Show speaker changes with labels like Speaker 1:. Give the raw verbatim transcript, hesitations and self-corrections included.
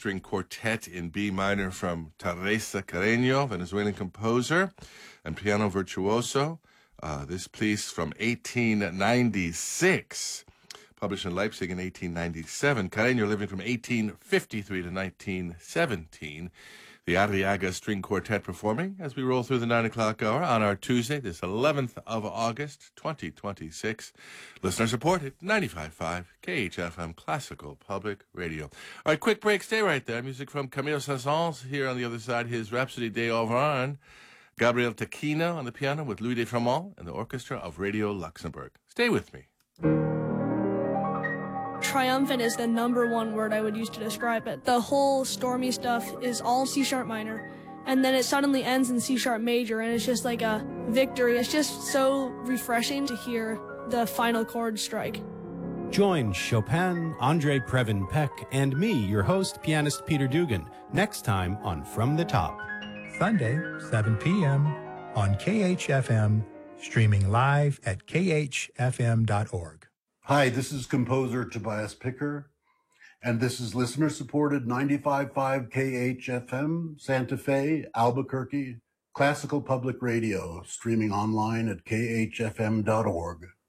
Speaker 1: string quartet in B minor from Teresa Carreño, Venezuelan composer and piano virtuoso. Uh, this piece from eighteen ninety-six, published in Leipzig in eighteen ninety-seven. Carreño living from eighteen fifty-three to nineteen seventeen. The Arriaga String Quartet performing as we roll through the nine o'clock hour on our Tuesday, this eleventh of August, twenty twenty-six. Listener supported, ninety-five point five K H F M Classical Public Radio. All right, quick break. Stay right there. Music from Camille Saint-Saëns. Here on the other side, his Rhapsody des Auvergne. Gabriel Taquina on the piano with Louis de Framont and the orchestra of Radio Luxembourg. Stay with me.
Speaker 2: Triumphant is the number one word I would use to describe it. The whole stormy stuff is all C sharp minor, and then it suddenly ends in C sharp major, and it's just like a victory. It's just so refreshing to hear the final chord strike.
Speaker 3: Join Chopin, Andre Previn Peck, and me, your host, pianist Peter Dugan, next time on From the Top.
Speaker 4: Sunday, seven p.m. on K H F M, streaming live at k h f m dot org.
Speaker 5: Hi, this is composer Tobias Picker, and this is listener-supported ninety-five point five K H F M, Santa Fe, Albuquerque, Classical Public Radio, streaming online at k h f m dot org.